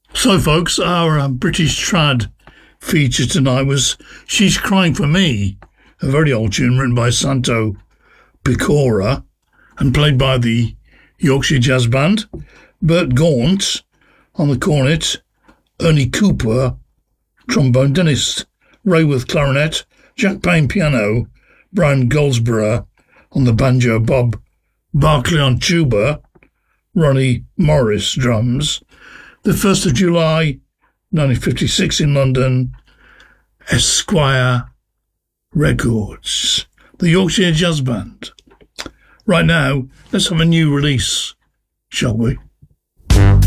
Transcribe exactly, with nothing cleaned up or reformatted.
So, folks, our uh, British trad feature tonight was She's Crying for Me, a very old tune written by Santo Picora and played by the Yorkshire Jazz Band, Bert Gaunt on the cornet, Ernie Cooper, trombone, Dennis Rayworth clarinet, Jack Payne piano, Brian Goldsborough on the banjo, Bob Barclay on tuba, Ronnie Morris drums. The first of July nineteen fifty-six in London, Esquire Records, the Yorkshire Jazz Band. Right now, let's have a new release, shall we?